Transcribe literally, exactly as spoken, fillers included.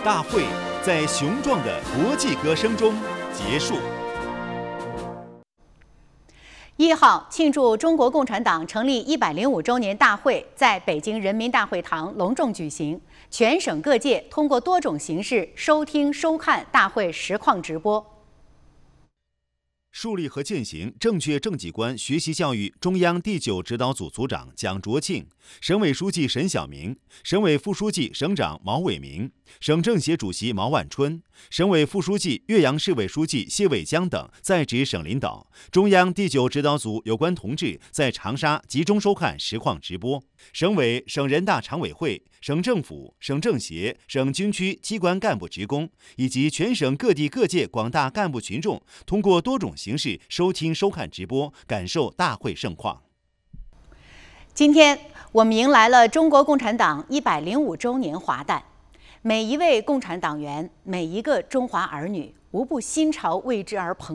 大会在雄壮的国际歌声中结束。 一号，庆祝中国共产党成立一百零五周年大会在北京人民大会堂隆重举行，全省各界通过多种形式收听、收看大会实况直播。 树立和践行正确政绩观学习教育中央第九指导组组长蒋卓庆、省委书记沈晓明、省委副书记、省长毛伟明、省政协主席毛万春、省委副书记、岳阳市委书记谢伟江等在职省领导、中央第九指导组有关同志在长沙集中收看实况直播。省委、省人大常委会、省政府、省政协、省军区机关干部职工以及全省各地各界广大干部群众，通过多种形式收听、收看直播，感受大会盛况。 今天，我们迎来了中国共产党一百零五周年华诞。每一位共产党员，每一个中华儿女，无不心潮为之而澎